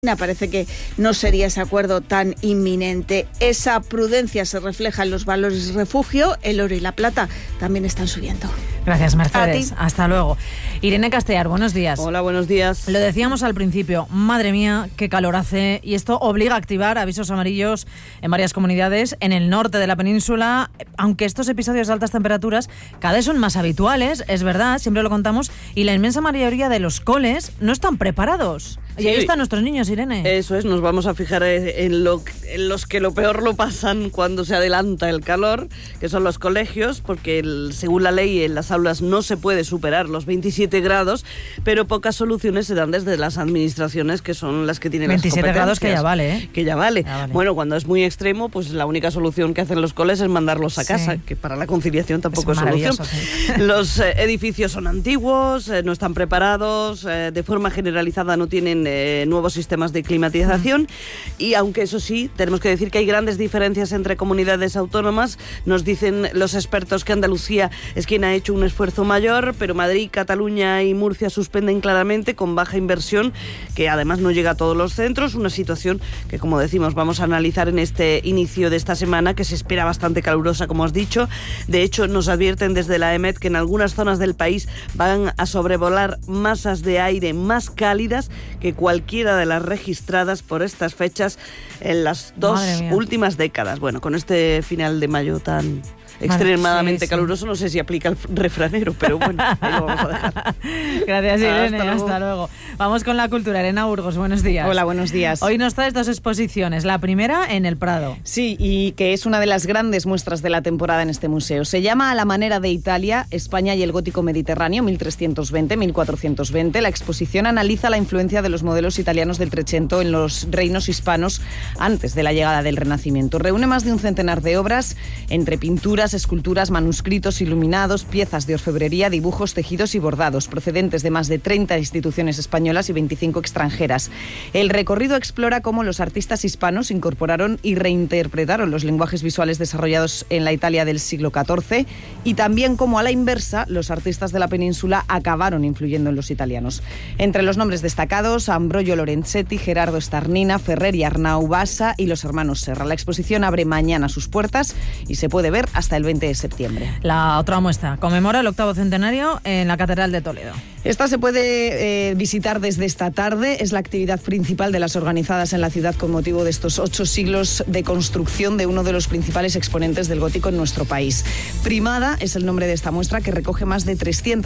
Parece que no sería ese acuerdo tan inminente. Esa prudencia se refleja en los valores refugio. El oro y la plata también están subiendo. Gracias, Mercedes. Hasta luego. Irene Castellar, buenos días. Hola, buenos días. Lo decíamos al principio, madre mía, qué calor hace, y esto obliga a activar avisos amarillos en varias comunidades. En el norte de la península, aunque estos episodios de altas temperaturas cada vez son más habituales, es verdad, siempre lo contamos, y la inmensa mayoría de los coles no están preparados. Sí. Y ahí están nuestros niños, Irene. Eso es, nos vamos a fijar en los que lo peor lo pasan cuando se adelanta el calor, que son los colegios, porque según la ley en las aulas no se puede superar los 27 grados, pero pocas soluciones se dan desde las administraciones, que son las que tienen 27 las competencias. 27 grados que ya vale, ¿eh? Que ya vale. Bueno, cuando es muy extremo, pues la única solución que hacen los coles es mandarlos a casa, que para la conciliación tampoco es solución. Sí. Los edificios son antiguos, no están preparados, de forma generalizada no tienen nuevos sistemas de climatización, y aunque eso sí, tenemos que decir que hay grandes diferencias entre comunidades autónomas. Nos dicen los expertos que Andalucía es quien ha hecho un esfuerzo mayor, pero Madrid, Cataluña y Murcia suspenden claramente, con baja inversión, que además no llega a todos los centros. Una situación que, como decimos, vamos a analizar en este inicio de esta semana, que se espera bastante calurosa, como has dicho. De hecho, nos advierten desde la EMET que en algunas zonas del país van a sobrevolar masas de aire más cálidas que cualquiera de las registradas por estas fechas en las dos últimas décadas. Bueno, con este final de mayo tan extremadamente caluroso, no sé si aplica el refranero, pero bueno, ahí lo vamos a dejar. Gracias, Irene. Hasta luego. Vamos con la cultura. Elena Burgos, buenos días. Hola, buenos días. Hoy nos traes dos exposiciones. La primera en el Prado. Sí, y que es una de las grandes muestras de la temporada en este museo. Se llama A la manera de Italia, España y el gótico mediterráneo, 1320-1420. La exposición analiza la influencia de los modelos italianos del Trecento en los reinos hispanos antes de la llegada del Renacimiento. Reúne más de un centenar de obras, entre pinturas, esculturas, manuscritos iluminados, piezas de orfebrería, dibujos, tejidos y bordados, procedentes de más de 30 instituciones españolas y 25 extranjeras. El recorrido explora cómo los artistas hispanos incorporaron y reinterpretaron los lenguajes visuales desarrollados en la Italia del siglo XIV, y también cómo, a la inversa, los artistas de la península acabaron influyendo en los italianos. Entre los nombres destacados, Ambrogio Lorenzetti, Gerardo Starnina, Ferrer y Arnau Bassa y los hermanos Serra. La exposición abre mañana sus puertas y se puede ver hasta el 20 de septiembre. La otra muestra conmemora el 8º centenario en la Catedral de Toledo. Esta se puede visitar desde esta tarde. Es la actividad principal de las organizadas en la ciudad con motivo de estos 8 siglos de construcción de uno de los principales exponentes del gótico en nuestro país. Primada es el nombre de esta muestra, que recoge más de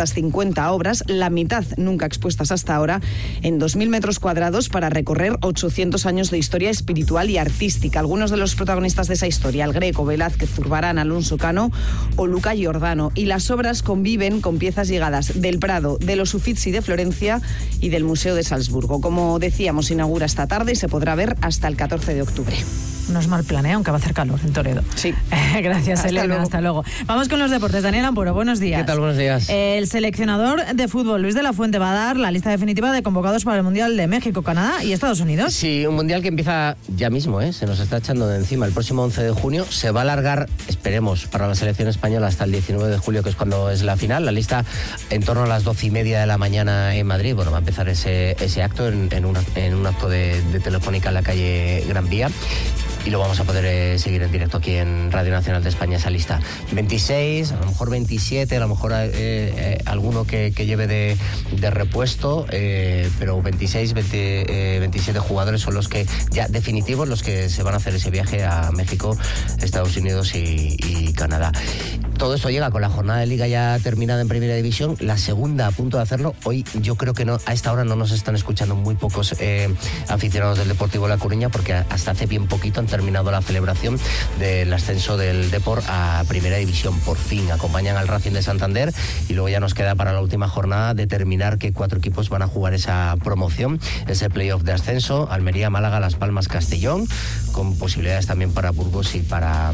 350 obras, la mitad nunca expuestas hasta ahora, en 2.000 metros cuadrados, para recorrer 800 años de historia espiritual y artística. Algunos de los protagonistas de esa historia: El Greco, Velázquez, Zurbarán, Alonso Cano o Luca Giordano. Y las obras conviven con piezas llegadas del Prado, de los Uffizi de Florencia y del Museo de Salzburgo. Como decíamos, inaugura esta tarde y se podrá ver hasta el 14 de octubre. No es mal plan, aunque va a hacer calor en Toledo. Sí. Gracias, Elena. Hasta luego. Vamos con los deportes. Daniel Ampuro, buenos días. ¿Qué tal? Buenos días. El seleccionador de fútbol, Luis de la Fuente, va a dar la lista definitiva de convocados para el Mundial de México, Canadá y Estados Unidos. Sí, un Mundial que empieza ya mismo, se nos está echando de encima. El próximo 11 de junio se va a alargar, esperemos, para la selección española hasta el 19 de julio, que es cuando es la final. La lista en torno a las 12:30 de la mañana en Madrid. Bueno, va a empezar ese acto en un acto de Telefónica en la calle Gran Vía. Y lo vamos a poder seguir en directo aquí en Radio Nacional de España, esa lista. 26, a lo mejor 27, a lo mejor alguno que lleve de repuesto, pero 27 jugadores son los que ya definitivos, los que se van a hacer ese viaje a México, Estados Unidos y Canadá. Todo esto llega con la jornada de Liga ya terminada en Primera División, la segunda a punto de hacerlo. Hoy yo creo que a esta hora no nos están escuchando muy pocos aficionados del Deportivo La Coruña, porque hasta hace bien poquito han terminado la celebración del ascenso del Depor a Primera División. Por fin acompañan al Racing de Santander, y luego ya nos queda para la última jornada determinar qué 4 equipos van a jugar esa promoción, ese playoff de ascenso: Almería, Málaga, Las Palmas, Castellón, con posibilidades también para Burgos y para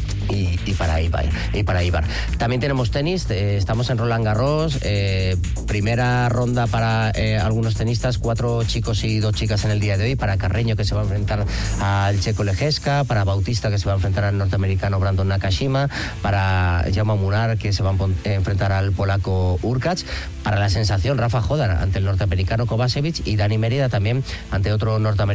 Eibar. También tenemos tenis, estamos en Roland Garros, primera ronda para algunos tenistas, 4 chicos y 2 chicas en el día de hoy: para Carreño, que se va a enfrentar al checo Lejeska; para Bautista, que se va a enfrentar al norteamericano Brandon Nakashima; para Jaume Munar, que se va a enfrentar al polaco Urkacz; para la sensación Rafa Jodar ante el norteamericano Kovacevic; y Dani Mérida también ante otro norteamericano